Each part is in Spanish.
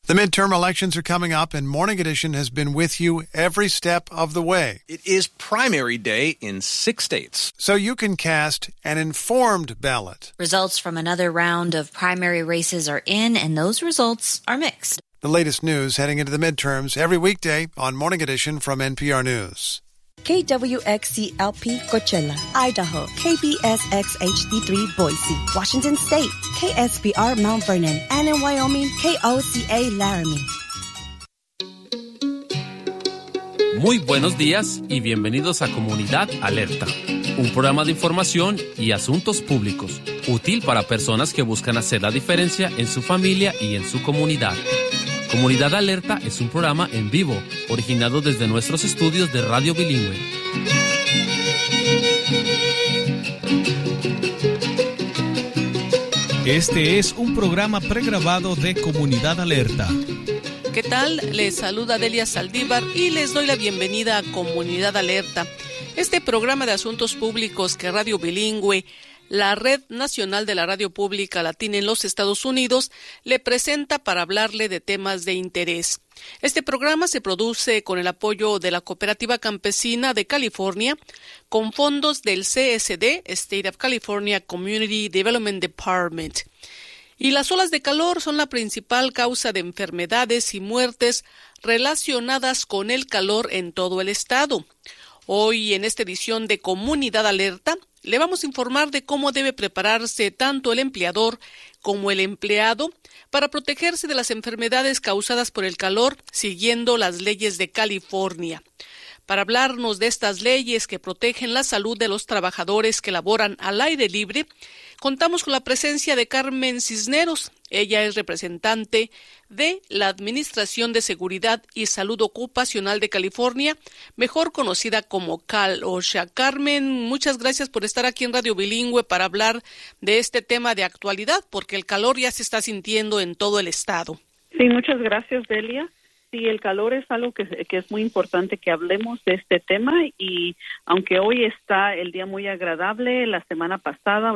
The midterm elections are coming up, and Morning Edition has been with you every step of the way. It is primary day in 6 states. So you can cast an informed ballot. Results from another round of primary races are in, and those results are mixed. The latest news heading into the midterms every weekday on Morning Edition from NPR News. KWXC-LP Coachella, Idaho, KBSX HD3 Boise, Washington State, KSBR Mount Vernon, and in Wyoming, KOCA Laramie. Muy buenos días y bienvenidos a Comunidad Alerta, un programa de información y asuntos públicos, útil para personas que buscan hacer la diferencia en su familia y en su comunidad. Comunidad Alerta es un programa en vivo, originado desde nuestros estudios de Radio Bilingüe. Este es un programa pregrabado de Comunidad Alerta. ¿Qué tal? Les saluda Delia Saldívar y les doy la bienvenida a Comunidad Alerta, este programa de asuntos públicos que Radio Bilingüe, la Red Nacional de la Radio Pública Latina en los Estados Unidos, le presenta para hablarle de temas de interés. Este programa se produce con el apoyo de la Cooperativa Campesina de California, con fondos del CSD, State of California Community Development Department. Y las olas de calor son la principal causa de enfermedades y muertes relacionadas con el calor en todo el estado. Hoy, en esta edición de Comunidad Alerta, le vamos a informar de cómo debe prepararse tanto el empleador como el empleado para protegerse de las enfermedades causadas por el calor, siguiendo las leyes de California. Para hablarnos de estas leyes que protegen la salud de los trabajadores que laboran al aire libre, contamos con la presencia de Carmen Cisneros. Ella es representante de la Administración de Seguridad y Salud Ocupacional de California, mejor conocida como Cal-OSHA. Carmen, muchas gracias por estar aquí en Radio Bilingüe para hablar de este tema de actualidad, porque el calor ya se está sintiendo en todo el estado. Sí, muchas gracias, Delia. Sí, el calor es algo que es muy importante que hablemos de este tema, y aunque hoy está el día muy agradable, las semanas pasadas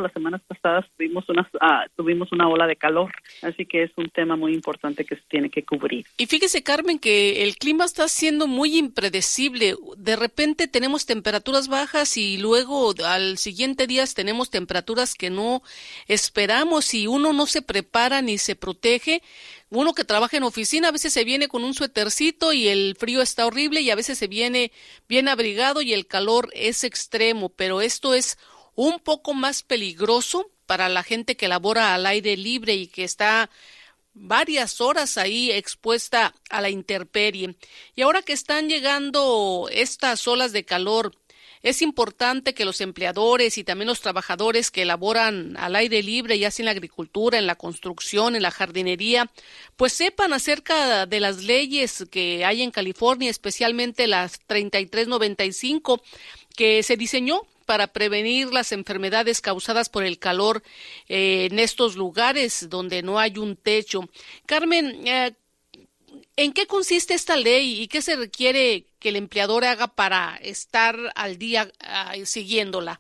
tuvimos una ola de calor, así que es un tema muy importante que se tiene que cubrir. Y fíjese, Carmen, que el clima está siendo muy impredecible. De repente tenemos temperaturas bajas y luego al siguiente día tenemos temperaturas que no esperamos, y uno no se prepara ni se protege. Uno que trabaja en oficina a veces se viene con un suétercito y el frío está horrible, y a veces se viene bien abrigado y el calor es extremo, pero esto es un poco más peligroso para la gente que labora al aire libre y que está varias horas ahí expuesta a la intemperie. Y ahora que están llegando estas olas de calor, es importante que los empleadores y también los trabajadores que laboran al aire libre, ya sea en la agricultura, en la construcción, en la jardinería, pues sepan acerca de las leyes que hay en California, especialmente las 3395, que se diseñó para prevenir las enfermedades causadas por el calor en estos lugares donde no hay un techo. Carmen, ¿en qué consiste esta ley y qué se requiere que el empleador haga para estar al día siguiéndola?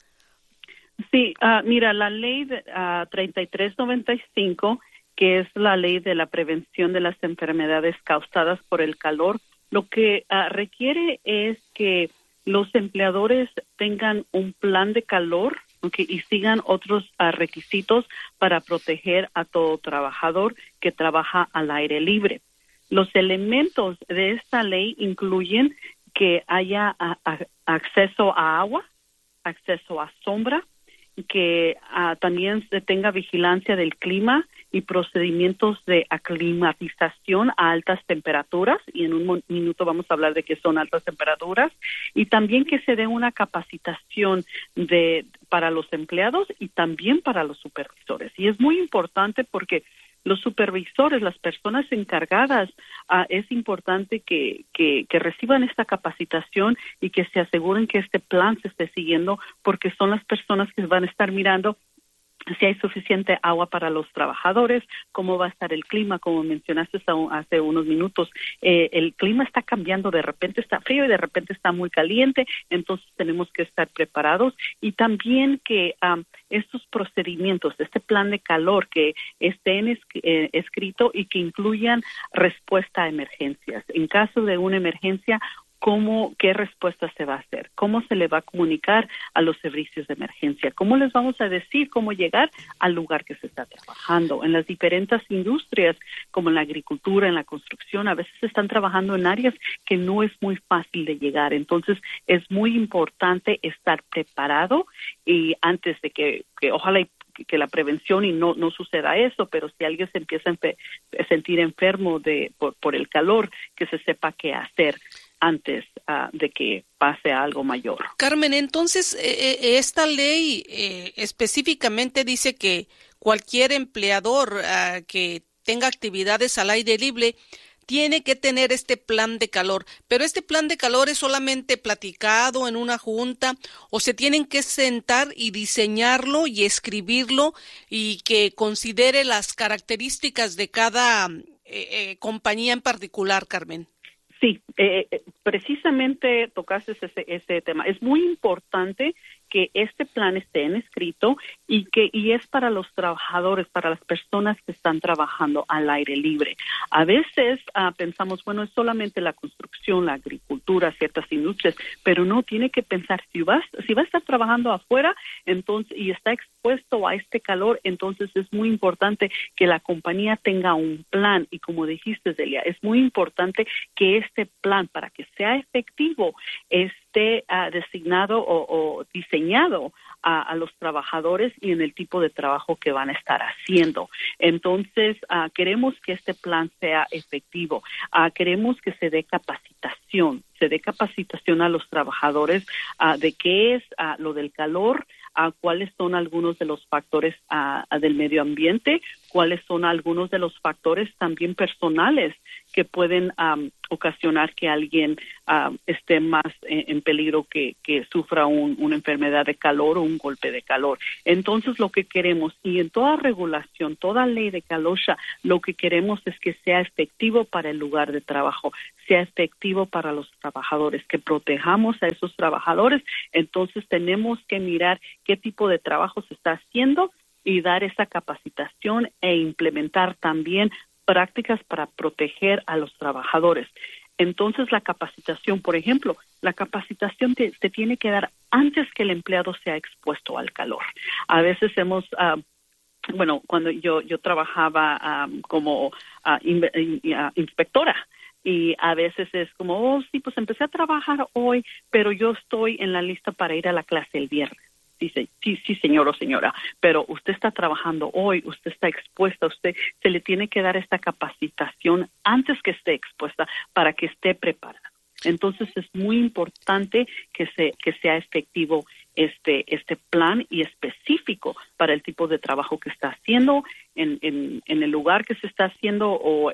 Sí, mira, la ley 3395, que es la ley de la prevención de las enfermedades causadas por el calor, lo que requiere es que los empleadores tengan un plan de calor, y sigan otros requisitos para proteger a todo trabajador que trabaja al aire libre. Los elementos de esta ley incluyen que haya acceso a agua, acceso a sombra, que también se tenga vigilancia del clima y procedimientos de aclimatización a altas temperaturas, y en un minuto vamos a hablar de qué son altas temperaturas, y también que se dé una capacitación para los empleados y también para los supervisores. Y es muy importante porque los supervisores, las personas encargadas, es importante que reciban esta capacitación y que se aseguren que este plan se esté siguiendo, porque son las personas que van a estar mirando si hay suficiente agua para los trabajadores, cómo va a estar el clima, como mencionaste hace unos minutos. El clima está cambiando, de repente está frío y de repente está muy caliente, entonces tenemos que estar preparados. Y también que estos procedimientos, este plan de calor, que estén escrito y que incluyan respuesta a emergencias. En caso de una emergencia, qué respuesta se va a hacer, cómo se le va a comunicar a los servicios de emergencia, cómo les vamos a decir cómo llegar al lugar que se está trabajando. En las diferentes industrias, como en la agricultura, en la construcción, a veces están trabajando en áreas que no es muy fácil de llegar. Entonces, es muy importante estar preparado y antes de que ojalá que la prevención y no suceda eso, pero si alguien se empieza a sentir enfermo por el calor, que se sepa qué hacer antes de que pase algo mayor. Carmen, entonces, esta ley específicamente dice que cualquier empleador que tenga actividades al aire libre tiene que tener este plan de calor, pero este plan de calor es solamente platicado en una junta o se tienen que sentar y diseñarlo y escribirlo y que considere las características de cada compañía en particular, Carmen. Sí, precisamente tocaste ese tema. Es muy importante que este plan esté en escrito y es para los trabajadores, para las personas que están trabajando al aire libre. A veces pensamos, bueno, es solamente la construcción, la agricultura, ciertas industrias, pero no, tiene que pensar, si va a estar trabajando afuera, entonces, y está expuesto a este calor, entonces es muy importante que la compañía tenga un plan. Y como dijiste, Delia, es muy importante que este plan, para que sea efectivo, esté designado o diseñado a los trabajadores y en el tipo de trabajo que van a estar haciendo. Entonces, queremos que este plan sea efectivo. Queremos que se dé capacitación a los trabajadores de qué es lo del calor, cuáles son algunos de los factores del medio ambiente, cuáles son algunos de los factores también personales que pueden ocasionar que alguien esté más en peligro, que sufra una enfermedad de calor o un golpe de calor. Entonces, lo que queremos, y en toda regulación, toda ley de Kalosha, lo que queremos es que sea efectivo para el lugar de trabajo, sea efectivo para los trabajadores, que protejamos a esos trabajadores. Entonces, tenemos que mirar qué tipo de trabajo se está haciendo y dar esa capacitación e implementar también prácticas para proteger a los trabajadores. Entonces, la capacitación, por ejemplo, la capacitación te tiene que dar antes que el empleado sea expuesto al calor. A veces cuando yo trabajaba como inspectora, y a veces es como, sí, pues empecé a trabajar hoy, pero yo estoy en la lista para ir a la clase el viernes. Dice, sí, señor o señora, pero usted está trabajando hoy, usted está expuesta, usted se le tiene que dar esta capacitación antes que esté expuesta para que esté preparada. Entonces, es muy importante que sea efectivo este plan y específico para el tipo de trabajo que está haciendo, en el lugar que se está haciendo o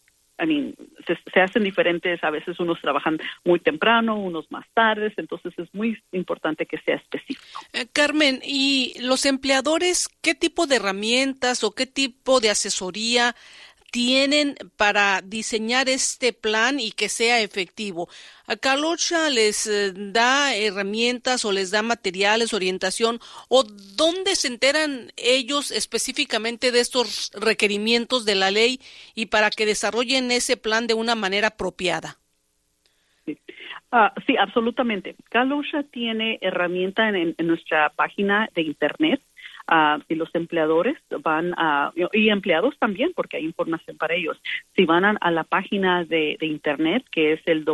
se hacen diferentes, a veces unos trabajan muy temprano, unos más tardes, entonces es muy importante que sea específico. Carmen, ¿y los empleadores qué tipo de herramientas o qué tipo de asesoría tienen para diseñar este plan y que sea efectivo? ¿Kalosha les da herramientas o les da materiales, orientación, o dónde se enteran ellos específicamente de estos requerimientos de la ley y para que desarrollen ese plan de una manera apropiada? Sí, sí, absolutamente. Kalosha tiene herramienta en nuestra página de internet. Si los empleadores van y empleados también, porque hay información para ellos, si van a la página de internet, que es el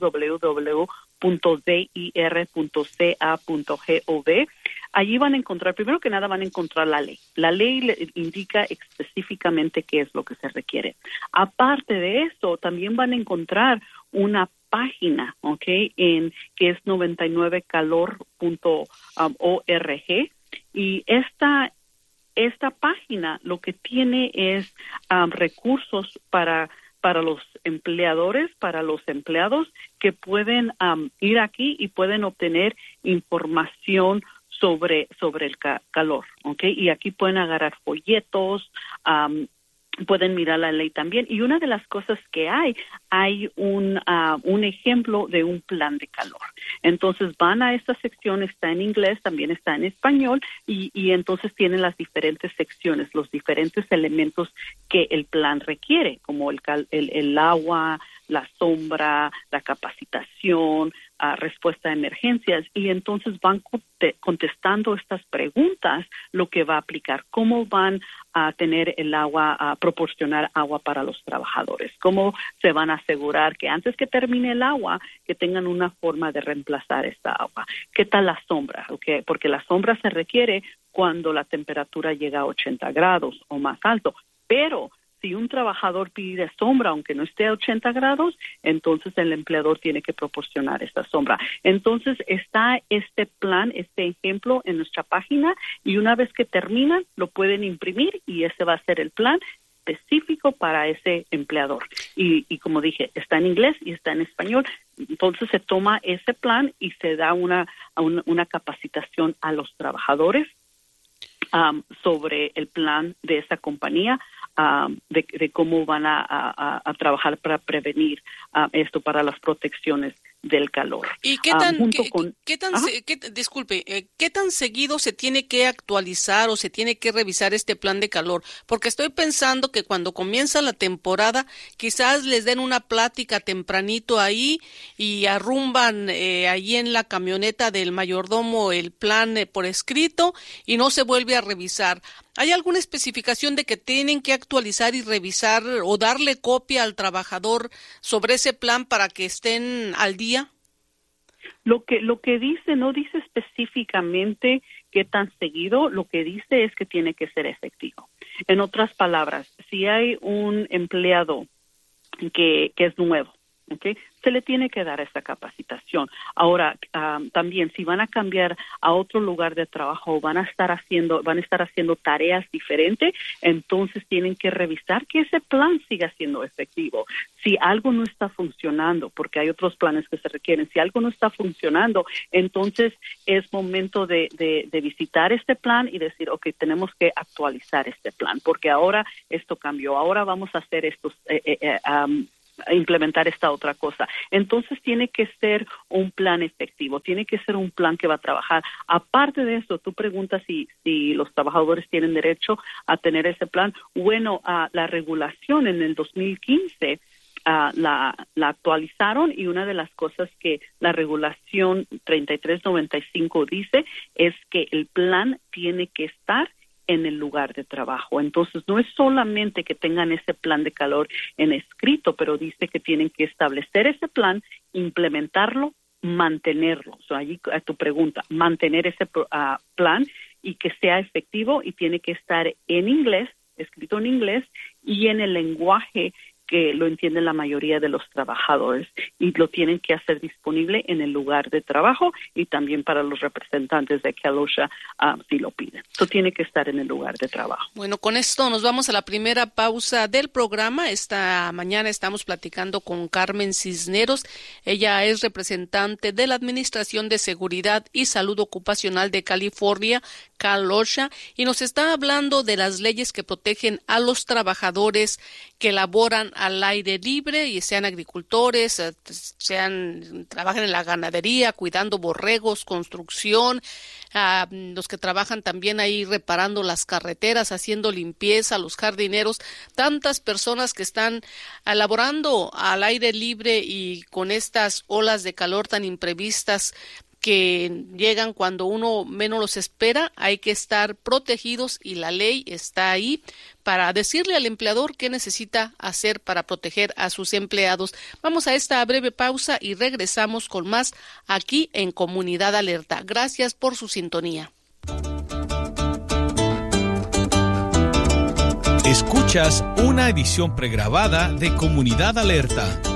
www.dir.ca.gov, allí van a encontrar, primero que nada van a encontrar la ley. La ley le indica específicamente qué es lo que se requiere. Aparte de eso, también van a encontrar una página, que es 99calor.org. Y esta página lo que tiene es recursos para los empleadores, para los empleados que pueden ir aquí y pueden obtener información sobre el calor, ¿ok? Y aquí pueden agarrar folletos, pueden mirar la ley también. Y una de las cosas que hay un ejemplo de un plan de calor. Entonces van a esta sección, está en inglés, también está en español, y entonces tienen las diferentes secciones, los diferentes elementos que el plan requiere, como el agua, la sombra, la capacitación, respuesta a emergencias, y entonces van contestando estas preguntas, lo que va a aplicar, cómo van a tener el agua, a proporcionar agua para los trabajadores, cómo se van a asegurar que antes que termine el agua, que tengan una forma de reemplazar esta agua. ¿Qué tal la sombra? Okay, porque la sombra se requiere cuando la temperatura llega a 80 grados o más alto, pero si un trabajador pide sombra, aunque no esté a 80 grados, entonces el empleador tiene que proporcionar esa sombra. Entonces está este plan, este ejemplo en nuestra página, y una vez que terminan, lo pueden imprimir y ese va a ser el plan específico para ese empleador. Y como dije, está en inglés y está en español. Entonces se toma ese plan y se da una capacitación a los trabajadores sobre el plan de esa compañía, de cómo van a trabajar para prevenir esto, para las protecciones del calor. ¿Y qué tan seguido se tiene que actualizar o se tiene que revisar este plan de calor? Porque estoy pensando que cuando comienza la temporada, quizás les den una plática tempranito ahí y arrumban ahí en la camioneta del mayordomo el plan por escrito y no se vuelve a revisar. ¿Hay alguna especificación de que tienen que actualizar y revisar o darle copia al trabajador sobre ese plan para que estén al día? Lo que dice, no dice específicamente qué tan seguido, lo que dice es que tiene que ser efectivo. En otras palabras, si hay un empleado que es nuevo, ¿okay?, se le tiene que dar esa capacitación. Ahora, también, si van a cambiar a otro lugar de trabajo, van a estar haciendo tareas diferentes, entonces tienen que revisar que ese plan siga siendo efectivo. Si algo no está funcionando, porque hay otros planes que se requieren, si algo no está funcionando, entonces es momento de visitar este plan y decir, ok, tenemos que actualizar este plan, porque ahora esto cambió, ahora vamos a hacer estos implementar esta otra cosa. Entonces tiene que ser un plan efectivo, tiene que ser un plan que va a trabajar. Aparte de eso, tú preguntas si los trabajadores tienen derecho a tener ese plan. Bueno, la regulación en el 2015 la actualizaron, y una de las cosas que la regulación 3395 dice es que el plan tiene que estar en el lugar de trabajo. Entonces, no es solamente que tengan ese plan de calor en escrito, pero dice que tienen que establecer ese plan, implementarlo, mantenerlo. Allí a tu pregunta, mantener ese plan y que sea efectivo, y tiene que estar en inglés, escrito en inglés, y en el lenguaje que lo entienden la mayoría de los trabajadores, y lo tienen que hacer disponible en el lugar de trabajo, y también para los representantes de Cal OSHA si lo piden. Eso tiene que estar en el lugar de trabajo. Bueno, con esto nos vamos a la primera pausa del programa. Esta mañana estamos platicando con Carmen Cisneros. Ella es representante de la Administración de Seguridad y Salud Ocupacional de California, Cal OSHA, y nos está hablando de las leyes que protegen a los trabajadores que laboran al aire libre, y sean agricultores, trabajan en la ganadería, cuidando borregos, construcción, los que trabajan también ahí reparando las carreteras, haciendo limpieza, los jardineros, tantas personas que están laborando al aire libre y con estas olas de calor tan imprevistas que llegan cuando uno menos los espera. Hay que estar protegidos, y la ley está ahí para decirle al empleador qué necesita hacer para proteger a sus empleados. Vamos a esta breve pausa y regresamos con más aquí en Comunidad Alerta. Gracias por su sintonía. Escuchas una edición pregrabada de Comunidad Alerta.